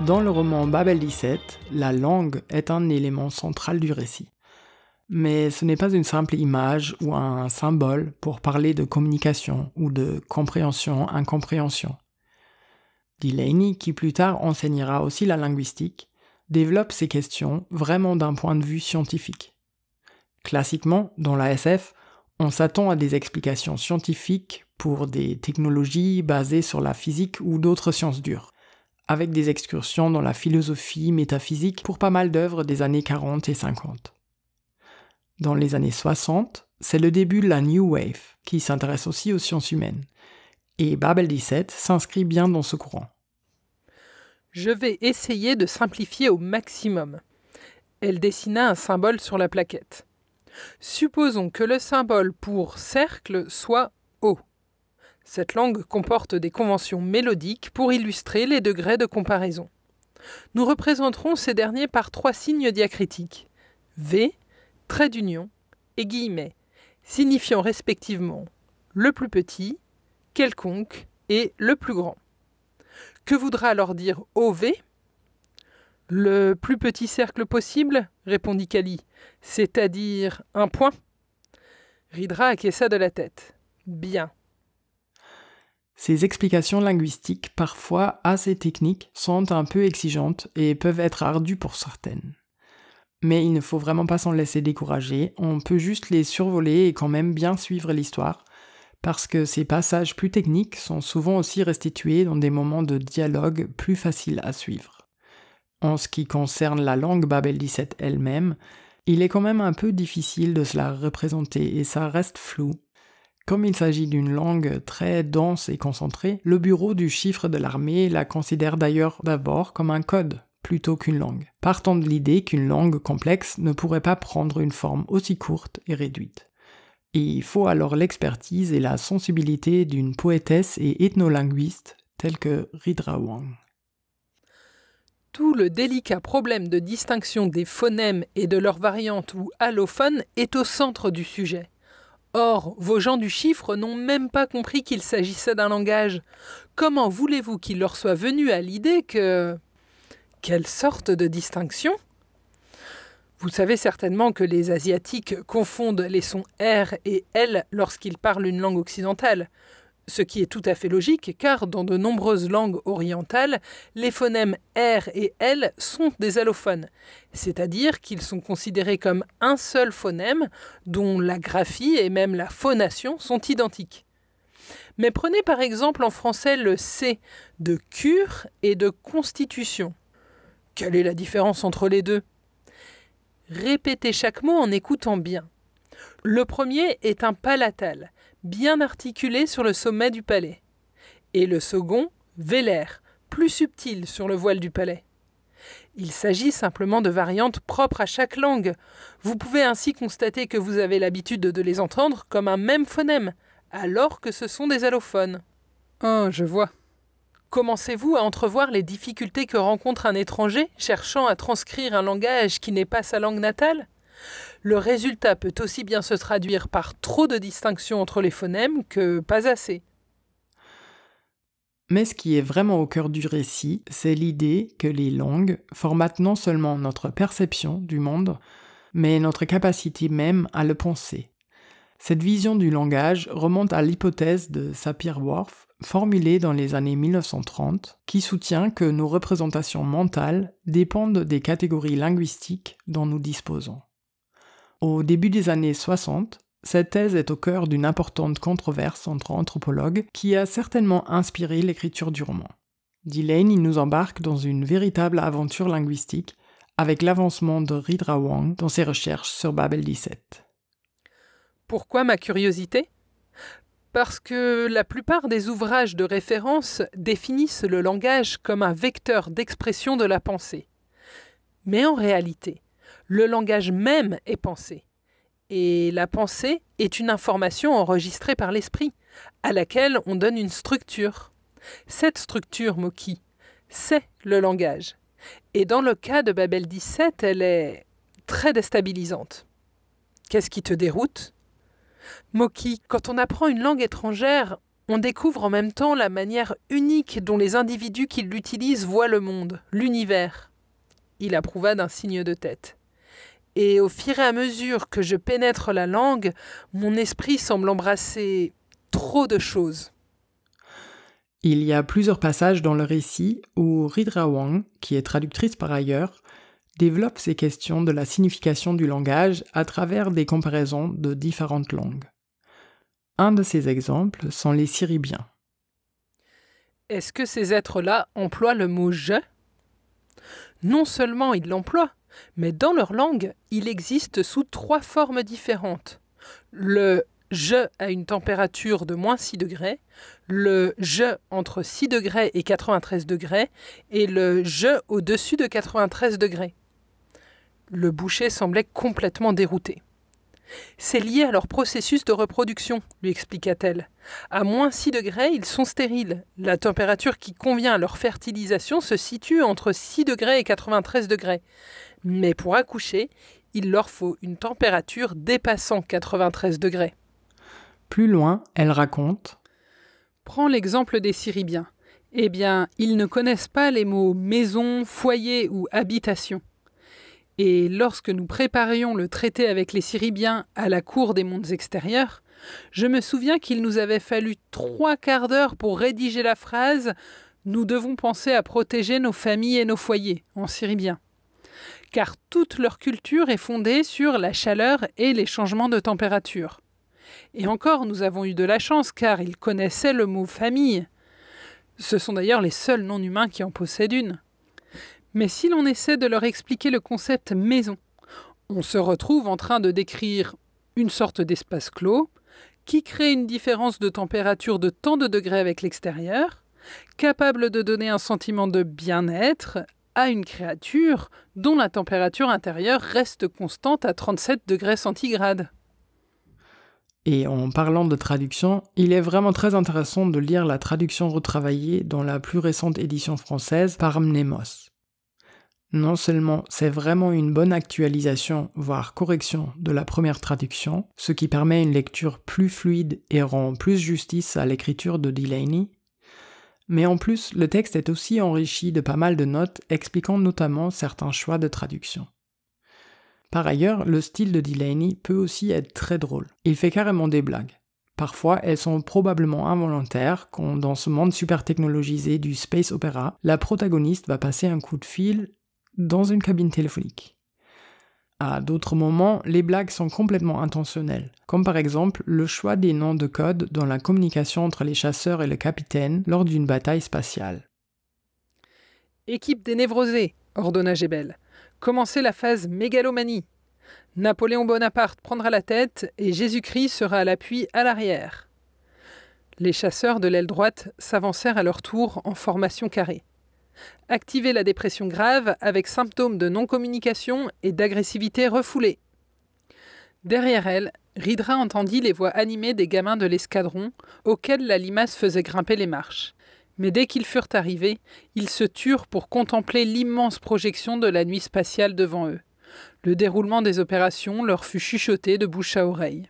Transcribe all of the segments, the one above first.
Dans le roman Babel 17, la langue est un élément central du récit. Mais ce n'est pas une simple image ou un symbole pour parler de communication ou de compréhension-incompréhension. Delaney, qui plus tard enseignera aussi la linguistique, développe ces questions vraiment d'un point de vue scientifique. Classiquement, dans la SF, on s'attend à des explications scientifiques pour des technologies basées sur la physique ou d'autres sciences dures, avec des excursions dans la philosophie métaphysique pour pas mal d'œuvres des années 40 et 50. Dans les années 60, c'est le début de la New Wave, qui s'intéresse aussi aux sciences humaines. Et Babel 17 s'inscrit bien dans ce courant. Je vais essayer de simplifier au maximum. Elle dessina un symbole sur la plaquette. Supposons que le symbole pour cercle soit O. Cette langue comporte des conventions mélodiques pour illustrer les degrés de comparaison. Nous représenterons ces derniers par 3 signes diacritiques. V, trait d'union et guillemets, signifiant respectivement le plus petit, quelconque et le plus grand. Que voudra alors dire OV ? Le plus petit cercle possible, répondit Kali, c'est-à-dire un point. Ridra acquiesça de la tête. Bien. Ces explications linguistiques, parfois assez techniques, sont un peu exigeantes et peuvent être ardues pour certaines. Mais il ne faut vraiment pas s'en laisser décourager, on peut juste les survoler et quand même bien suivre l'histoire, parce que ces passages plus techniques sont souvent aussi restitués dans des moments de dialogue plus faciles à suivre. En ce qui concerne la langue Babel 17 elle-même, il est quand même un peu difficile de se la représenter et ça reste flou. Comme il s'agit d'une langue très dense et concentrée, le bureau du chiffre de l'armée la considère d'ailleurs d'abord comme un code, plutôt qu'une langue, partant de l'idée qu'une langue complexe ne pourrait pas prendre une forme aussi courte et réduite. Et il faut alors l'expertise et la sensibilité d'une poétesse et ethnolinguiste telle que Ridra Wang. Tout le délicat problème de distinction des phonèmes et de leurs variantes ou allophones est au centre du sujet. Or, vos gens du chiffre n'ont même pas compris qu'il s'agissait d'un langage. Comment voulez-vous qu'il leur soit venu à l'idée que... Quelle sorte de distinction ? Vous savez certainement que les Asiatiques confondent les sons R et L lorsqu'ils parlent une langue occidentale. Ce qui est tout à fait logique, car dans de nombreuses langues orientales, les phonèmes R et L sont des allophones, c'est-à-dire qu'ils sont considérés comme un seul phonème, dont la graphie et même la phonation sont identiques. Mais prenez par exemple en français le C de cure et de constitution. Quelle est la différence entre les deux ? Répétez chaque mot en écoutant bien. Le premier est un palatal, bien articulé sur le sommet du palais. Et le second, vélaire, plus subtil sur le voile du palais. Il s'agit simplement de variantes propres à chaque langue. Vous pouvez ainsi constater que vous avez l'habitude de les entendre comme un même phonème, alors que ce sont des allophones. Ah, je vois. Commencez-vous à entrevoir les difficultés que rencontre un étranger cherchant à transcrire un langage qui n'est pas sa langue natale ? Le résultat peut aussi bien se traduire par trop de distinctions entre les phonèmes que pas assez. Mais ce qui est vraiment au cœur du récit, c'est l'idée que les langues formatent non seulement notre perception du monde, mais notre capacité même à le penser. Cette vision du langage remonte à l'hypothèse de Sapir-Whorf, formulée dans les années 1930, qui soutient que nos représentations mentales dépendent des catégories linguistiques dont nous disposons. Au début des années 60, cette thèse est au cœur d'une importante controverse entre anthropologues qui a certainement inspiré l'écriture du roman. Delaney nous embarque dans une véritable aventure linguistique avec l'avancement de Ridra Wang dans ses recherches sur Babel 17. Pourquoi ma curiosité ? Parce que la plupart des ouvrages de référence définissent le langage comme un vecteur d'expression de la pensée. Mais en réalité, le langage même est pensé. Et la pensée est une information enregistrée par l'esprit, à laquelle on donne une structure. Cette structure, Moki, c'est le langage. Et dans le cas de Babel 17, elle est très déstabilisante. Qu'est-ce qui te déroute ? Moki, quand on apprend une langue étrangère, On découvre en même temps la manière unique dont les individus qui l'utilisent voient le monde, l'univers. Il approuva d'un signe de tête. Et au fur et à mesure que je pénètre la langue, mon esprit semble embrasser trop de choses. Il y a plusieurs passages dans le récit où Ridra Wang, qui est traductrice par ailleurs, développe ces questions de la signification du langage à travers des comparaisons de différentes langues. Un de ces exemples sont les Syribiens. Est-ce que ces êtres-là emploient le mot « je » ? Non seulement ils l'emploient, mais dans leur langue, il existe sous 3 formes différentes. Le « je » à une température de moins 6 degrés, le « je » entre 6 degrés et 93 degrés, et le « je » au-dessus de 93 degrés. Le boucher semblait complètement dérouté. C'est lié à leur processus de reproduction, lui expliqua-t-elle. À moins 6 degrés, ils sont stériles. La température qui convient à leur fertilisation se situe entre 6 degrés et 93 degrés. Mais pour accoucher, il leur faut une température dépassant 93 degrés. Plus loin, elle raconte « Prends l'exemple des Syribiens. Eh bien, ils ne connaissent pas les mots maison, foyer ou habitation. Et lorsque nous préparions le traité avec les Syribiens à la cour des mondes extérieurs, je me souviens qu'il nous avait fallu 3 quarts d'heure pour rédiger la phrase « Nous devons penser à protéger nos familles et nos foyers » en syribien. Car toute leur culture est fondée sur la chaleur et les changements de température. Et encore, nous avons eu de la chance car ils connaissaient le mot « famille ». Ce sont d'ailleurs les seuls non-humains qui en possèdent une. Mais si l'on essaie de leur expliquer le concept maison, on se retrouve en train de décrire une sorte d'espace clos qui crée une différence de température de tant de degrés avec l'extérieur, capable de donner un sentiment de bien-être à une créature dont la température intérieure reste constante à 37 degrés centigrades. Et en parlant de traduction, il est vraiment très intéressant de lire la traduction retravaillée dans la plus récente édition française par Mnemos. Non seulement c'est vraiment une bonne actualisation, voire correction de la première traduction, ce qui permet une lecture plus fluide et rend plus justice à l'écriture de Delaney, mais en plus le texte est aussi enrichi de pas mal de notes expliquant notamment certains choix de traduction. Par ailleurs, le style de Delaney peut aussi être très drôle. Il fait carrément des blagues. Parfois, elles sont probablement involontaires quand, dans ce monde super technologisé du space opéra, la protagoniste va passer un coup de fil dans une cabine téléphonique. À d'autres moments, les blagues sont complètement intentionnelles, comme par exemple le choix des noms de code dans la communication entre les chasseurs et le capitaine lors d'une bataille spatiale. « Équipe des névrosés », ordonna Gebel. « Commencez la phase mégalomanie. Napoléon Bonaparte prendra la tête et Jésus-Christ sera à l'appui à l'arrière. » Les chasseurs de l'aile droite s'avancèrent à leur tour en formation carrée. Activer la dépression grave avec symptômes de non-communication et d'agressivité refoulée. Derrière elle, Ridra entendit les voix animées des gamins de l'escadron auxquels la limace faisait grimper les marches. Mais dès qu'ils furent arrivés, ils se turent pour contempler l'immense projection de la nuit spatiale devant eux. Le déroulement des opérations leur fut chuchoté de bouche à oreille.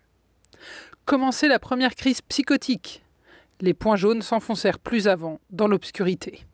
Commençait la première crise psychotique. Les points jaunes s'enfoncèrent plus avant dans l'obscurité.